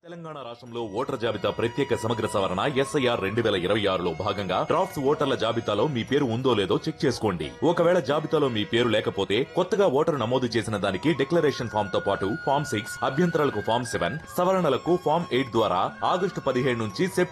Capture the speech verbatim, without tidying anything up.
తెలంగాణ రాష్ట్రంలో ఓటర్ల జాబితా ప్రత్యేక సమగ్ర సవరణ ఎస్ఐఆర్ రెండు వేల ఇరవై ఆరులో భాగంగా డ్రాఫ్ట్స్ ఓటర్ల జాబితాలో మీ పేరు ఉందో లేదో చెక్ చేసుకోండి. ఒకవేళ జాబితాలో మీ పేరు లేకపోతే కొత్తగా ఓటరు నమోదు చేసిన దానికి డిక్లరేషన్ ఫామ్ తో పాటు ఫామ్ సిక్స్ అభ్యంతరాలకు ఫామ్ సెవెన్ సవరణలకు ఫామ్ ఎయిట్ ద్వారా ఆగస్టు పదిహేడు నుంచి సెప్టెంబర్